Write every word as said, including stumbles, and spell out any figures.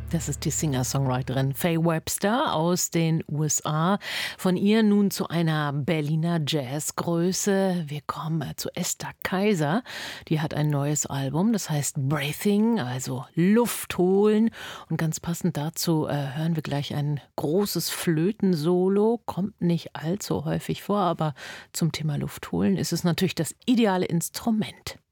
Das ist die Singer-Songwriterin Faye Webster aus den U S A. Von ihr nun zu einer Berliner Jazzgröße. Wir kommen zu Esther Kaiser. Die hat ein neues Album, das heißt Breathing, also Luft holen. Und ganz passend dazu äh, hören wir gleich ein großes Flötensolo. Kommt nicht allzu häufig vor, aber zum Thema Luft holen ist es natürlich das ideale Instrument.